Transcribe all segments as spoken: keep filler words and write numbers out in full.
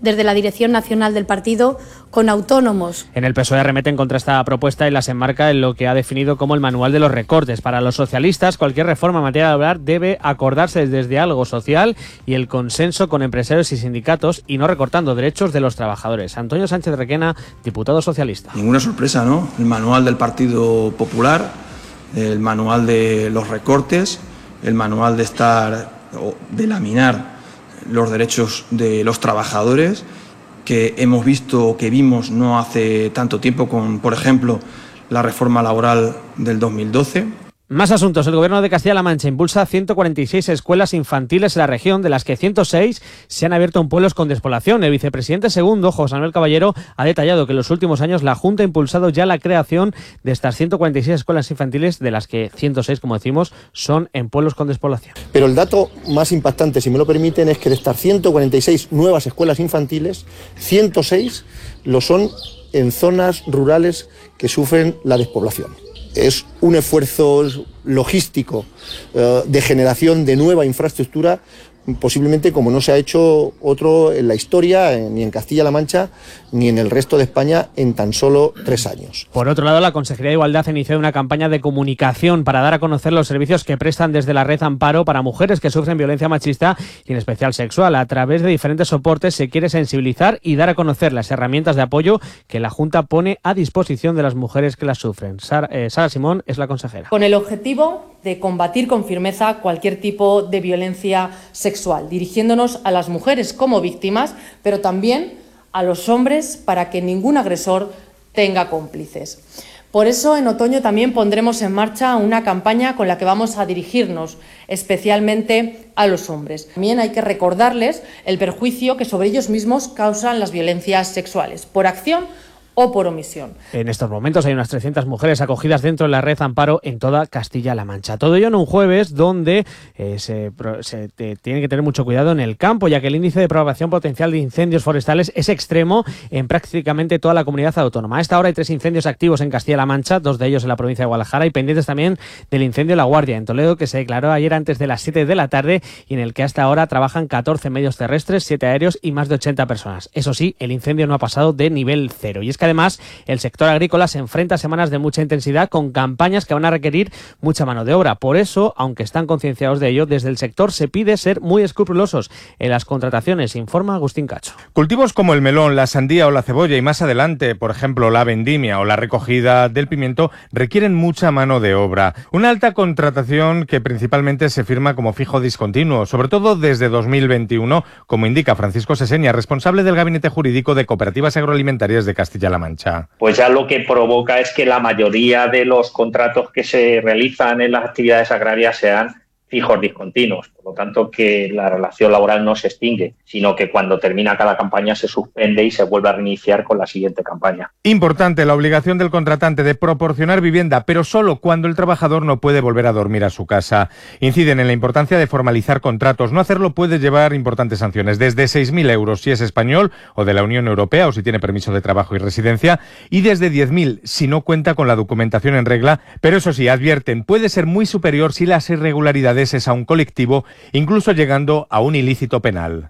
desde la Dirección Nacional del partido con autónomos. En el P S O E arremeten contra esta propuesta y las enmarca en lo que ha definido como el manual de los recortes. Para los socialistas, cualquier reforma en materia laboral debe acordarse desde algo social y el consenso con empresarios y sindicatos y no recortando derechos de los trabajadores. Antonio Sánchez Requena, diputado socialista. Ninguna sorpresa, ¿no? El manual del Partido Popular, el manual de los recortes, el manual de estar o de laminar los derechos de los trabajadores que hemos visto, que vimos no hace tanto tiempo con, por ejemplo, la reforma laboral del dos mil doce. Más asuntos. El Gobierno de Castilla-La Mancha impulsa ciento cuarenta y seis escuelas infantiles en la región, de las que ciento seis se han abierto en pueblos con despoblación. El vicepresidente segundo, José Manuel Caballero, ha detallado que en los últimos años la Junta ha impulsado ya la creación de estas ciento cuarenta y seis escuelas infantiles, de las que ciento seis, como decimos, son en pueblos con despoblación. Pero el dato más impactante, si me lo permiten, es que de estas ciento cuarenta y seis nuevas escuelas infantiles, ciento seis lo son en zonas rurales que sufren la despoblación. Es un esfuerzo logístico eh, de generación de nueva infraestructura, posiblemente como no se ha hecho otro en la historia, eh, ni en Castilla-La Mancha, ni en el resto de España en tan solo tres años. Por otro lado, la Consejería de Igualdad ha iniciado una campaña de comunicación para dar a conocer los servicios que prestan desde la Red Amparo para mujeres que sufren violencia machista y en especial sexual. A través de diferentes soportes se quiere sensibilizar y dar a conocer las herramientas de apoyo que la Junta pone a disposición de las mujeres que las sufren. Sara, eh, Sara Simón es la consejera. Con el objetivo de combatir con firmeza cualquier tipo de violencia sexual, dirigiéndonos a las mujeres como víctimas, pero también a los hombres para que ningún agresor tenga cómplices. Por eso, en otoño también pondremos en marcha una campaña con la que vamos a dirigirnos especialmente a los hombres. También hay que recordarles el perjuicio que sobre ellos mismos causan las violencias sexuales, por acción o por omisión. En estos momentos hay unas trescientas mujeres acogidas dentro de la Red Amparo en toda Castilla-La Mancha. Todo ello en un jueves donde eh, se, se te, tiene que tener mucho cuidado en el campo, ya que el índice de propagación potencial de incendios forestales es extremo en prácticamente toda la comunidad autónoma. A esta hora hay tres incendios activos en Castilla-La Mancha, dos de ellos en la provincia de Guadalajara, y pendientes también del incendio La Guardia en Toledo, que se declaró ayer antes de las siete de la tarde y en el que hasta ahora trabajan catorce medios terrestres, siete aéreos y más de ochenta personas. Eso sí, el incendio no ha pasado de nivel cero. Y es que además el sector agrícola se enfrenta a semanas de mucha intensidad con campañas que van a requerir mucha mano de obra. Por eso, aunque están concienciados de ello, desde el sector se pide ser muy escrupulosos en las contrataciones, informa Agustín Cacho. Cultivos como el melón, la sandía o la cebolla y más adelante, por ejemplo, la vendimia o la recogida del pimiento requieren mucha mano de obra. Una alta contratación que principalmente se firma como fijo discontinuo, sobre todo desde dos mil veintiuno, como indica Francisco Seseña, responsable del Gabinete Jurídico de Cooperativas Agroalimentarias de Castilla-La Mancha. Pues ya lo que provoca es que la mayoría de los contratos que se realizan en las actividades agrarias sean fijos discontinuos, por lo tanto que la relación laboral no se extingue, sino que cuando termina cada campaña se suspende y se vuelve a reiniciar con la siguiente campaña. Importante la obligación del contratante de proporcionar vivienda, pero solo cuando el trabajador no puede volver a dormir a su casa. Inciden en la importancia de formalizar contratos. No hacerlo puede llevar importantes sanciones, desde seis mil euros si es español o de la Unión Europea o si tiene permiso de trabajo y residencia, y desde diez mil si no cuenta con la documentación en regla, pero eso sí, advierten, puede ser muy superior si las irregularidades es a un colectivo, incluso llegando a un ilícito penal.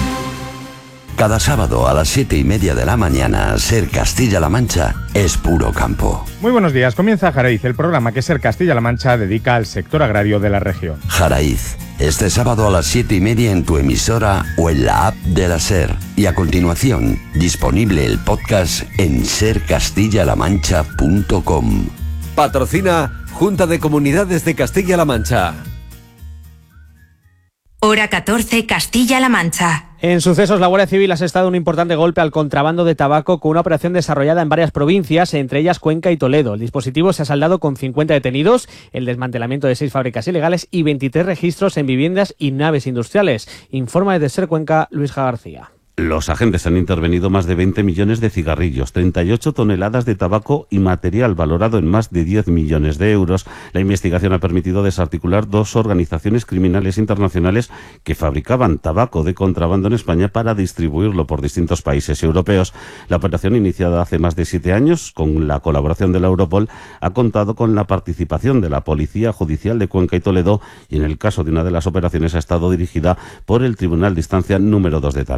Cada sábado a las siete y media de la mañana, Ser Castilla-La Mancha es puro campo. Muy buenos días, comienza Jaraiz, el programa que Ser Castilla-La Mancha dedica al sector agrario de la región. Jaraiz, este sábado a las siete y media en tu emisora o en la app de la Ser. Y a continuación, disponible el podcast en ser castilla la mancha punto com. Patrocina Junta de Comunidades de Castilla-La Mancha. Hora catorce, Castilla-La Mancha. En sucesos, la Guardia Civil ha asestado un importante golpe al contrabando de tabaco con una operación desarrollada en varias provincias, entre ellas Cuenca y Toledo. El dispositivo se ha saldado con cincuenta detenidos, el desmantelamiento de seis fábricas ilegales y veintitrés registros en viviendas y naves industriales. Informa desde Ser Cuenca, Luis García. Los agentes han intervenido más de veinte millones de cigarrillos, treinta y ocho toneladas de tabaco y material valorado en más de diez millones de euros. La investigación ha permitido desarticular dos organizaciones criminales internacionales que fabricaban tabaco de contrabando en España para distribuirlo por distintos países europeos. La operación, iniciada hace más de siete años con la colaboración de la Europol, ha contado con la participación de la Policía Judicial de Cuenca y Toledo, y en el caso de una de las operaciones ha estado dirigida por el Tribunal de Instancia número dos de Tarancón.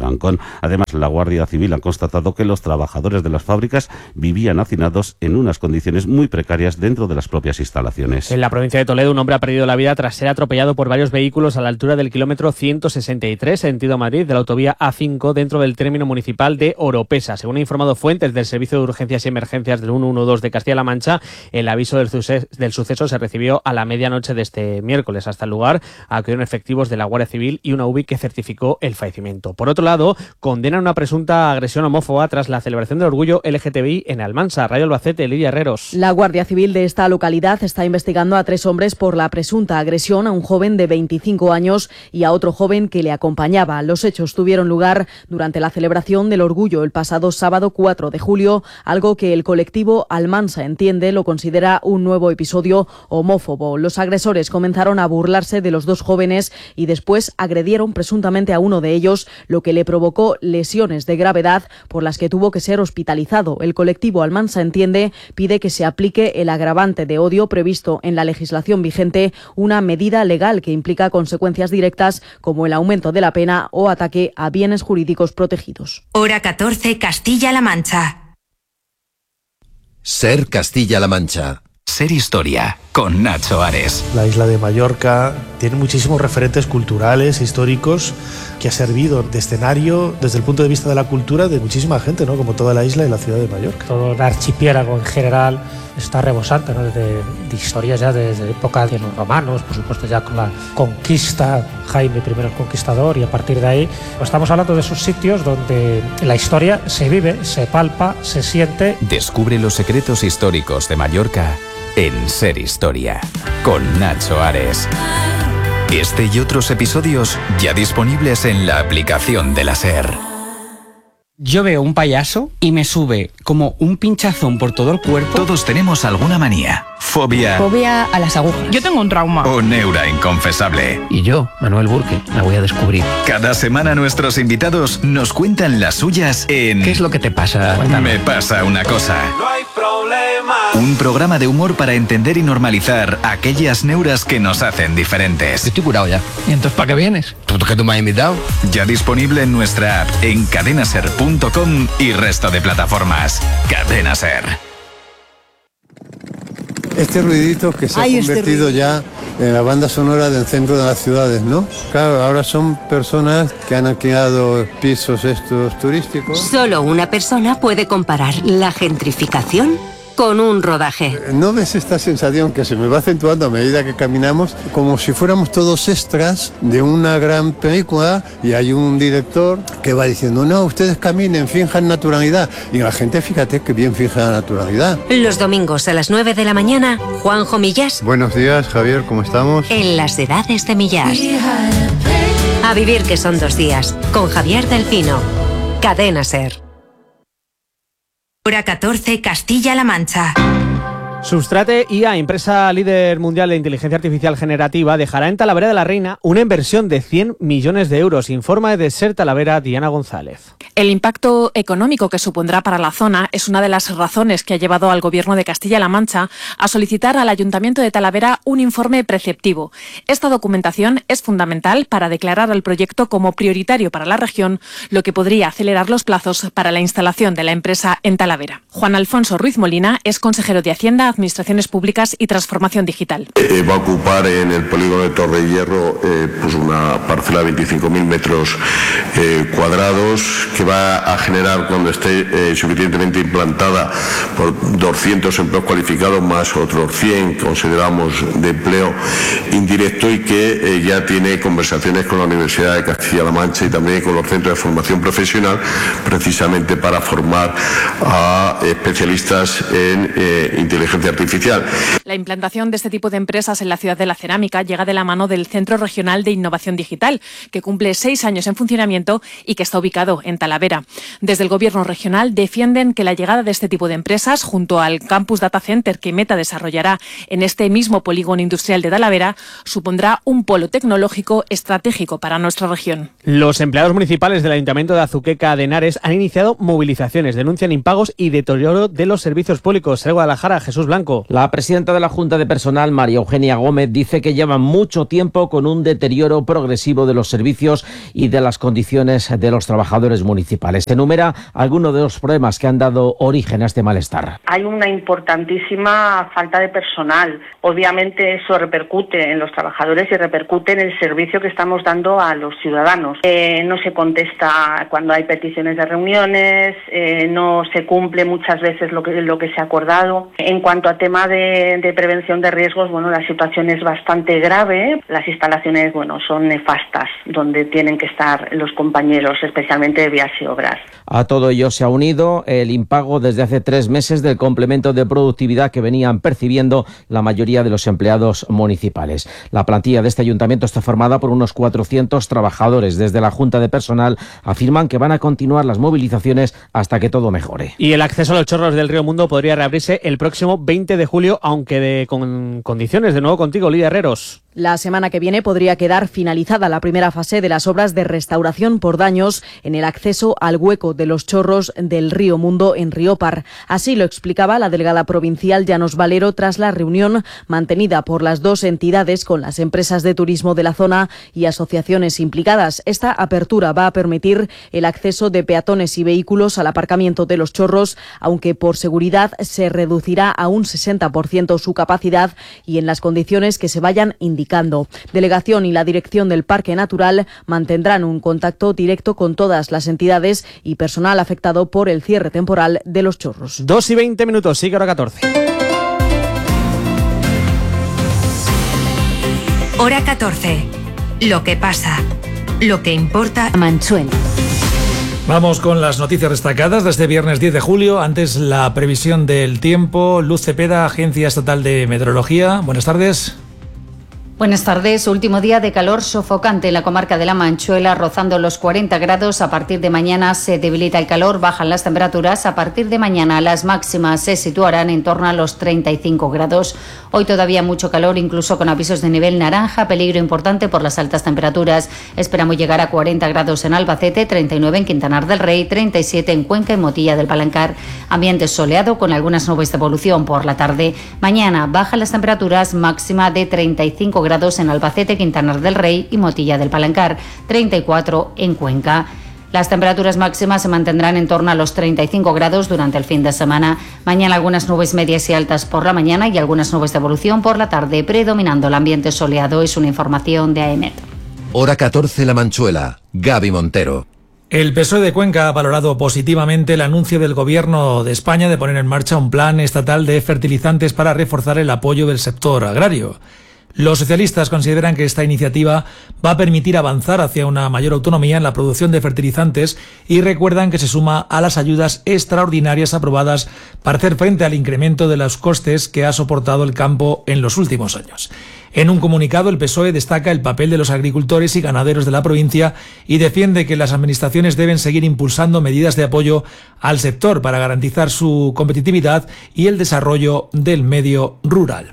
Además, la Guardia Civil ha constatado que los trabajadores de las fábricas vivían hacinados en unas condiciones muy precarias dentro de las propias instalaciones. En la provincia de Toledo, un hombre ha perdido la vida tras ser atropellado por varios vehículos a la altura del kilómetro ciento sesenta y tres, sentido Madrid, de la autovía A cinco, dentro del término municipal de Oropesa. Según han informado fuentes del Servicio de Urgencias y Emergencias del ciento doce de Castilla-La Mancha, el aviso del, suces- del suceso se recibió a la medianoche de este miércoles. Hasta el lugar acudieron efectivos de la Guardia Civil y una U B I que certificó el fallecimiento. Por otro lado, condenan una presunta agresión homófoba tras la celebración del orgullo L G T B I en Almansa. Radio Albacete, Lidia Herreros. La Guardia Civil de esta localidad está investigando a tres hombres por la presunta agresión a un joven de veinticinco años y a otro joven que le acompañaba. Los hechos tuvieron lugar durante la celebración del orgullo el pasado sábado cuatro de julio, algo que el colectivo Almansa entiende lo considera un nuevo episodio homófobo. Los agresores comenzaron a burlarse de los dos jóvenes y después agredieron presuntamente a uno de ellos, lo que le provocó lesiones de gravedad por las que tuvo que ser hospitalizado. El colectivo Almansa entiende pide que se aplique el agravante de odio previsto en la legislación vigente, una medida legal que implica consecuencias directas como el aumento de la pena o ataque a bienes jurídicos protegidos. Hora catorce, Castilla-La Mancha. Ser Castilla-La Mancha. Ser Historia, con Nacho Ares. La isla de Mallorca tiene muchísimos referentes culturales, históricos, que ha servido de escenario desde el punto de vista de la cultura de muchísima gente, ¿no? Como toda la isla y la ciudad de Mallorca. Todo el archipiélago en general está rebosante, ¿no? de, de historias ya desde época de los romanos, por supuesto ya con la conquista, Jaime primero el Conquistador, y a partir de ahí pues estamos hablando de esos sitios donde la historia se vive, se palpa, se siente. Descubre los secretos históricos de Mallorca en Ser Historia, con Nacho Ares. Este y otros episodios ya disponibles en la aplicación de la SER. Yo veo un payaso y me sube como un pinchazón por todo el cuerpo. Todos tenemos alguna manía, fobia... Fobia a las agujas. Yo tengo un trauma. O neura inconfesable. Y yo, Manuel Burke, la voy a descubrir. Cada semana nuestros invitados nos cuentan las suyas en... ¿Qué es lo que te pasa? Cuéntame. Me pasa una cosa. No hay problema. Un programa de humor para entender y normalizar aquellas neuras que nos hacen diferentes. Yo estoy curado ya. ¿Y entonces para qué vienes? ¿Tú que tú me has invitado? Ya disponible en nuestra app, en cadenaser punto com y resto de plataformas. Cadena Ser. Este ruidito que se Ay, ha convertido este ya en la banda sonora del centro de las ciudades, ¿no? Claro, ahora son personas que han alquilado pisos estos turísticos. Solo una persona puede comparar la gentrificación con un rodaje. ¿No ves esta sensación que se me va acentuando a medida que caminamos? Como si fuéramos todos extras de una gran película y hay un director que va diciendo, no, ustedes caminen, finjan naturalidad. Y la gente, fíjate que bien fija la naturalidad. Los domingos a las nueve de la mañana, Juanjo Millás. Buenos días, Javier, ¿cómo estamos? En las edades de Millás. A vivir que son dos días, con Javier del Pino. Cadena Ser. Hora catorce, Castilla-La Mancha. Substrate I A, empresa líder mundial de inteligencia artificial generativa, dejará en Talavera de la Reina una inversión de cien millones de euros, informa de Ser Talavera Diana González. El impacto económico que supondrá para la zona es una de las razones que ha llevado al Gobierno de Castilla-La Mancha a solicitar al Ayuntamiento de Talavera un informe preceptivo. Esta documentación es fundamental para declarar al proyecto como prioritario para la región, lo que podría acelerar los plazos para la instalación de la empresa en Talavera. Juan Alfonso Ruiz Molina es consejero de Hacienda, Administraciones Públicas y Transformación Digital. Eh, va a ocupar en el polígono de Torre Hierro eh, pues una parcela de veinticinco mil metros eh, cuadrados que va a generar, cuando esté eh, suficientemente implantada, por doscientos empleos cualificados más otros cien, consideramos, de empleo indirecto, y que eh, ya tiene conversaciones con la Universidad de Castilla-La Mancha y también con los centros de formación profesional, precisamente para formar a especialistas en eh, inteligencia artificial. La implantación de este tipo de empresas en la ciudad de la cerámica llega de la mano del Centro Regional de Innovación Digital, que cumple seis años en funcionamiento y que está ubicado en Talavera. Desde el Gobierno regional defienden que la llegada de este tipo de empresas, junto al Campus Data Center que Meta desarrollará en este mismo polígono industrial de Talavera, supondrá un polo tecnológico estratégico para nuestra región. Los empleados municipales del Ayuntamiento de Azuqueca de Henares han iniciado movilizaciones, denuncian impagos y deterioro de los servicios públicos. En Guadalajara, Jesús Jesús Blanco. La presidenta de la Junta de Personal, María Eugenia Gómez, dice que lleva mucho tiempo con un deterioro progresivo de los servicios y de las condiciones de los trabajadores municipales. Enumera algunos de los problemas que han dado origen a este malestar. Hay una importantísima falta de personal. Obviamente eso repercute en los trabajadores y repercute en el servicio que estamos dando a los ciudadanos. Eh, no se contesta cuando hay peticiones de reuniones, eh, no se cumple muchas veces lo que, lo que se ha acordado. En cuanto a tema de, de prevención de riesgos, bueno, la situación es bastante grave. Las instalaciones, bueno, son nefastas, donde tienen que estar los compañeros, especialmente de vías y obras. A todo ello se ha unido el impago desde hace tres meses del complemento de productividad que venían percibiendo la mayoría de los empleados municipales. La plantilla de este ayuntamiento está formada por unos cuatrocientos trabajadores. Desde la Junta de Personal afirman que van a continuar las movilizaciones hasta que todo mejore. Y el acceso a los chorros del río Mundo podría reabrirse el próximo veinte de julio, aunque de, con condiciones. De nuevo contigo, Lidia Herreros. La semana que viene podría quedar finalizada la primera fase de las obras de restauración por daños en el acceso al hueco de los chorros del río Mundo en Riópar. Así lo explicaba la delegada provincial Llanos Valero tras la reunión mantenida por las dos entidades con las empresas de turismo de la zona y asociaciones implicadas. Esta apertura va a permitir el acceso de peatones y vehículos al aparcamiento de los chorros, aunque por seguridad se reducirá a un sesenta por ciento su capacidad y en las condiciones que se vayan indicando. Delegación y la dirección del Parque Natural mantendrán un contacto directo con todas las entidades y personal afectado por el cierre temporal de los chorros. Dos y veinte minutos, sigue hora catorce. Hora catorce. Lo que pasa, lo que importa. Manchuela. Vamos con las noticias destacadas de este viernes diez de julio. Antes, la previsión del tiempo. Luz Cepeda, Agencia Estatal de Meteorología. Buenas tardes. Buenas tardes. Último día de calor sofocante en la comarca de La Manchuela, rozando los cuarenta grados. A partir de mañana se debilita el calor, bajan las temperaturas. A partir de mañana las máximas se situarán en torno a los treinta y cinco grados. Hoy todavía mucho calor, incluso con avisos de nivel naranja, peligro importante por las altas temperaturas. Esperamos llegar a cuarenta grados en Albacete, treinta y nueve en Quintanar del Rey, treinta y siete en Cuenca y Motilla del Palancar. Ambiente soleado con algunas nubes de evolución por la tarde. Mañana bajan las temperaturas, máxima de treinta y cinco grados en Albacete, Quintanar del Rey y Motilla del Palancar, treinta y cuatro en Cuenca. Las temperaturas máximas se mantendrán en torno a los treinta y cinco grados durante el fin de semana. Mañana algunas nubes medias y altas por la mañana y algunas nubes de evolución por la tarde, predominando el ambiente soleado. Es una información de AEMET. Hora catorce La Manchuela. Gaby Montero. El P S O E de Cuenca ha valorado positivamente el anuncio del Gobierno de España de poner en marcha un plan estatal de fertilizantes para reforzar el apoyo del sector agrario. Los socialistas consideran que esta iniciativa va a permitir avanzar hacia una mayor autonomía en la producción de fertilizantes y recuerdan que se suma a las ayudas extraordinarias aprobadas para hacer frente al incremento de los costes que ha soportado el campo en los últimos años. En un comunicado, el P S O E destaca el papel de los agricultores y ganaderos de la provincia y defiende que las administraciones deben seguir impulsando medidas de apoyo al sector para garantizar su competitividad y el desarrollo del medio rural.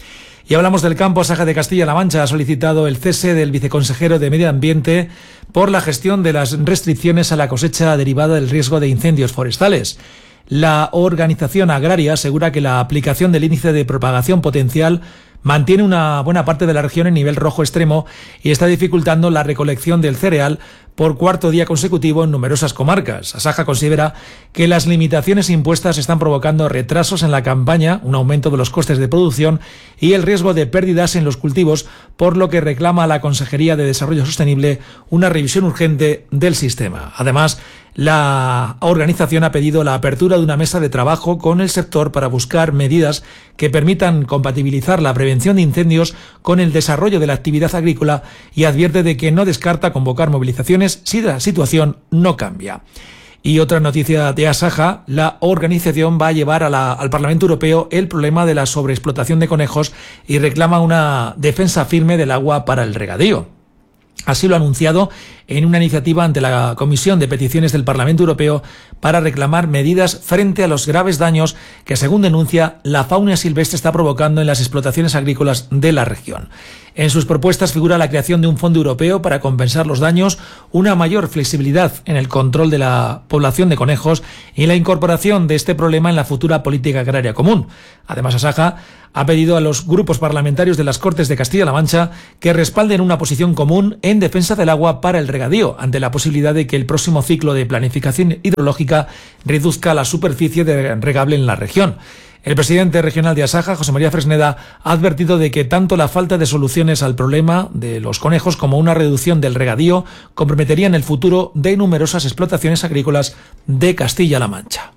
Y hablamos del campo. Saja de Castilla-La Mancha ha solicitado el cese del viceconsejero de Medio Ambiente por la gestión de las restricciones a la cosecha derivada del riesgo de incendios forestales. La organización agraria asegura que la aplicación del índice de propagación potencial mantiene una buena parte de la región en nivel rojo extremo y está dificultando la recolección del cereal por cuarto día consecutivo en numerosas comarcas. Asaja considera que las limitaciones impuestas están provocando retrasos en la campaña, un aumento de los costes de producción y el riesgo de pérdidas en los cultivos, por lo que reclama a la Consejería de Desarrollo Sostenible una revisión urgente del sistema. Además, la organización ha pedido la apertura de una mesa de trabajo con el sector para buscar medidas que permitan compatibilizar la prevención de incendios con el desarrollo de la actividad agrícola y advierte de que no descarta convocar movilizaciones si la situación no cambia. Y otra noticia de Asaja, la organización va a llevar a la, al Parlamento Europeo el problema de la sobreexplotación de conejos y reclama una defensa firme del agua para el regadío. Así lo ha anunciado en una iniciativa ante la Comisión de Peticiones del Parlamento Europeo para reclamar medidas frente a los graves daños que, según denuncia, la fauna silvestre está provocando en las explotaciones agrícolas de la región. En sus propuestas figura la creación de un fondo europeo para compensar los daños, una mayor flexibilidad en el control de la población de conejos y la incorporación de este problema en la futura política agraria común. Además, Asaja ha pedido a los grupos parlamentarios de las Cortes de Castilla-La Mancha que respalden una posición común en defensa del agua para el regadío, ante la posibilidad de que el próximo ciclo de planificación hidrológica reduzca la superficie de regable en la región. El presidente regional de Asaja, José María Fresneda, ha advertido de que tanto la falta de soluciones al problema de los conejos como una reducción del regadío comprometerían el futuro de numerosas explotaciones agrícolas de Castilla-La Mancha.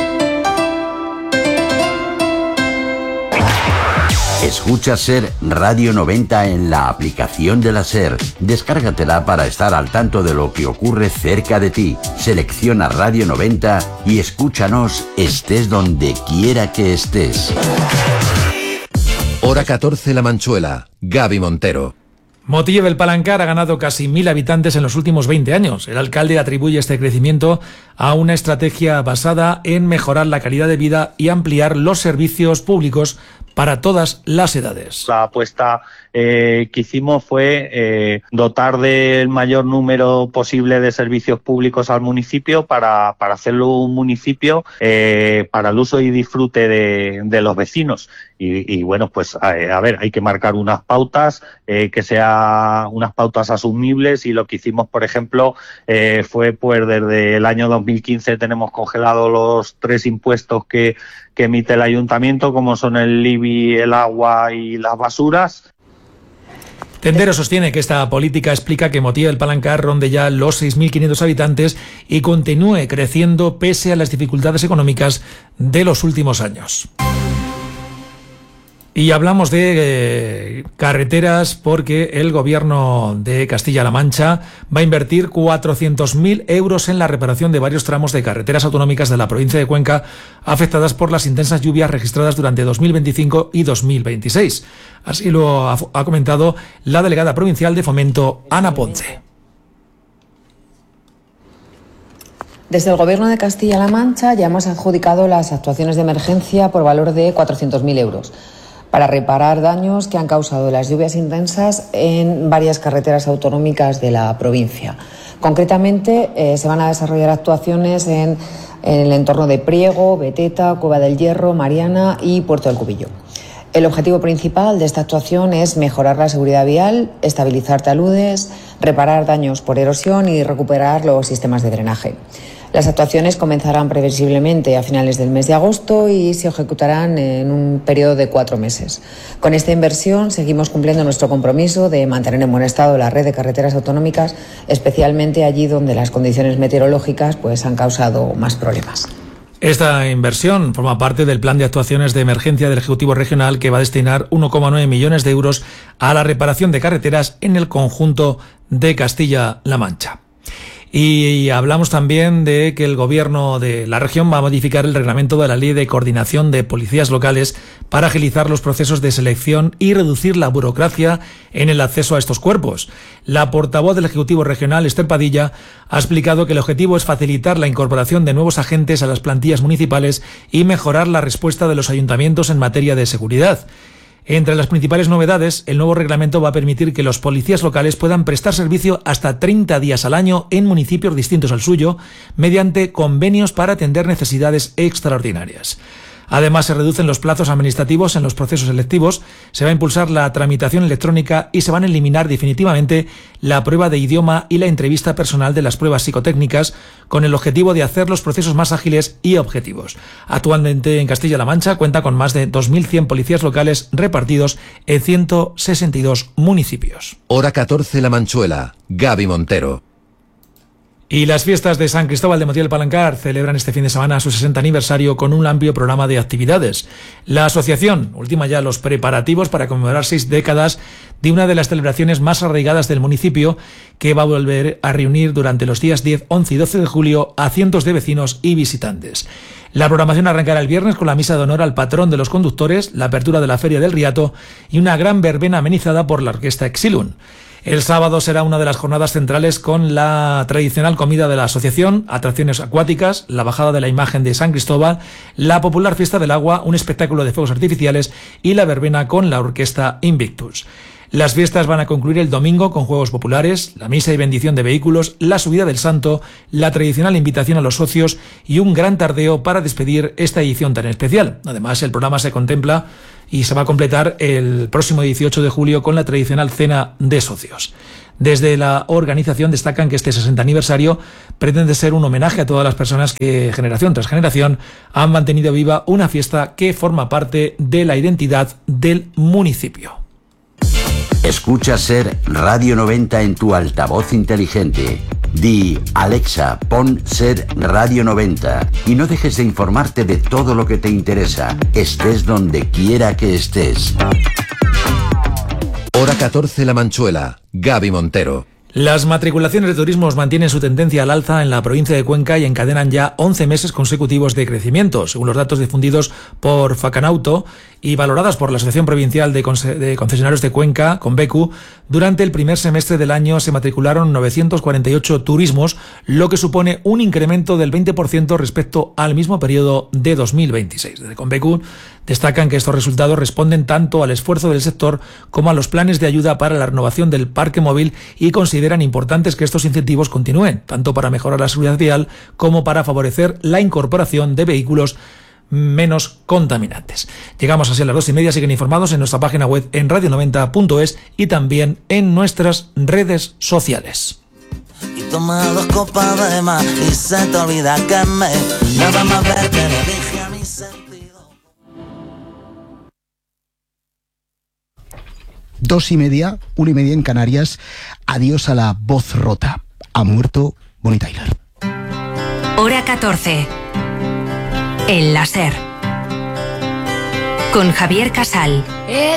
Escucha SER Radio noventa en la aplicación de la SER. Descárgatela para estar al tanto de lo que ocurre cerca de ti. Selecciona Radio noventa y escúchanos estés donde quiera que estés. Hora catorce La Manchuela. Gaby Montero. Motillo del Palancar ha ganado casi mil habitantes en los últimos veinte años. El alcalde atribuye este crecimiento a una estrategia basada en mejorar la calidad de vida y ampliar los servicios públicos para todas las edades. La apuesta eh, que hicimos fue eh, dotar del mayor número posible de servicios públicos al municipio para, para hacerlo un municipio eh, para el uso y disfrute de, de los vecinos. Y, y bueno, pues a, a ver, hay que marcar unas pautas, eh, que sean unas pautas asumibles, y lo que hicimos, por ejemplo, eh, fue pues desde el año dos mil quince tenemos congelados los tres impuestos que, que emite el ayuntamiento, como son el I B I, el agua y las basuras. Tendero sostiene que esta política explica que Motillo del Palancar ronde ya los seis mil quinientos habitantes y continúe creciendo pese a las dificultades económicas de los últimos años. Y hablamos de eh, carreteras porque el gobierno de Castilla-La Mancha va a invertir cuatrocientos mil euros en la reparación de varios tramos de carreteras autonómicas de la provincia de Cuenca afectadas por las intensas lluvias registradas durante dos mil veinticinco y dos mil veintiséis. Así lo ha, ha comentado la delegada provincial de Fomento, Ana Ponce. Desde el Gobierno de Castilla-La Mancha ya hemos adjudicado las actuaciones de emergencia por valor de cuatrocientos mil euros. Para reparar daños que han causado las lluvias intensas en varias carreteras autonómicas de la provincia. Concretamente, eh, se van a desarrollar actuaciones en, en el entorno de Priego, Beteta, Cueva del Hierro, Mariana y Puerto del Cubillo. El objetivo principal de esta actuación es mejorar la seguridad vial, estabilizar taludes, reparar daños por erosión y recuperar los sistemas de drenaje. Las actuaciones comenzarán previsiblemente a finales del mes de agosto y se ejecutarán en un periodo de cuatro meses. Con esta inversión seguimos cumpliendo nuestro compromiso de mantener en buen estado la red de carreteras autonómicas, especialmente allí donde las condiciones meteorológicas pues, han causado más problemas. Esta inversión forma parte del plan de actuaciones de emergencia del Ejecutivo Regional, que va a destinar uno coma nueve millones de euros a la reparación de carreteras en el conjunto de Castilla-La Mancha. Y hablamos también de que el gobierno de la región va a modificar el reglamento de la Ley de Coordinación de Policías Locales para agilizar los procesos de selección y reducir la burocracia en el acceso a estos cuerpos. La portavoz del Ejecutivo Regional, Esther Padilla, ha explicado que el objetivo es facilitar la incorporación de nuevos agentes a las plantillas municipales y mejorar la respuesta de los ayuntamientos en materia de seguridad. Entre las principales novedades, el nuevo reglamento va a permitir que los policías locales puedan prestar servicio hasta treinta días al año en municipios distintos al suyo, mediante convenios para atender necesidades extraordinarias. Además, se reducen los plazos administrativos en los procesos selectivos, se va a impulsar la tramitación electrónica y se van a eliminar definitivamente la prueba de idioma y la entrevista personal de las pruebas psicotécnicas, con el objetivo de hacer los procesos más ágiles y objetivos. Actualmente en Castilla-La Mancha cuenta con más de dos mil cien policías locales repartidos en ciento sesenta y dos municipios. Hora catorce La Manchuela. Gaby Montero. Y las fiestas de San Cristóbal de Motillo del Palancar celebran este fin de semana su sesenta aniversario con un amplio programa de actividades. La asociación ultima ya los preparativos para conmemorar seis décadas de una de las celebraciones más arraigadas del municipio, que va a volver a reunir durante los días diez, once y doce de julio a cientos de vecinos y visitantes. La programación arrancará el viernes con la misa de honor al patrón de los conductores, la apertura de la Feria del Riato y una gran verbena amenizada por la orquesta Exilum. El sábado será una de las jornadas centrales con la tradicional comida de la asociación, atracciones acuáticas, la bajada de la imagen de San Cristóbal, la popular fiesta del agua, un espectáculo de fuegos artificiales y la verbena con la orquesta Invictus. Las fiestas van a concluir el domingo con juegos populares, la misa y bendición de vehículos, la subida del santo, la tradicional invitación a los socios y un gran tardeo para despedir esta edición tan especial. Además, el programa se contempla y se va a completar el próximo dieciocho de julio con la tradicional cena de socios. Desde la organización destacan que este sesenta aniversario pretende ser un homenaje a todas las personas que, generación tras generación, han mantenido viva una fiesta que forma parte de la identidad del municipio. Escucha Ser Radio noventa en tu altavoz inteligente. Di, Alexa, pon Ser Radio noventa y no dejes de informarte de todo lo que te interesa, estés donde quiera que estés. Hora catorce La Manchuela. Gaby Montero. Las matriculaciones de turismos mantienen su tendencia al alza en la provincia de Cuenca y encadenan ya once meses consecutivos de crecimiento, según los datos difundidos por Facanauto y valoradas por la Asociación Provincial de, de Concesionarios de Cuenca, Convecu. Durante el primer semestre del año se matricularon novecientos cuarenta y ocho turismos, lo que supone un incremento del veinte por ciento respecto al mismo periodo de dos mil veintiséis. Desde Convecu destacan que estos resultados responden tanto al esfuerzo del sector como a los planes de ayuda para la renovación del parque móvil y consideran importantes que estos incentivos continúen, tanto para mejorar la seguridad vial como para favorecer la incorporación de vehículos menos contaminantes. Llegamos así a las dos y media. Siguen informados en nuestra página web en radio noventa punto es y también en nuestras redes sociales. Y toma dos copas de más y se te olvida que me nada más ver que le dije a mi sentido. Dos y media, una y media en Canarias. Adiós a la voz rota. Ha muerto Bonnie Tyler. Hora catorce. El láser. Con Javier Casal.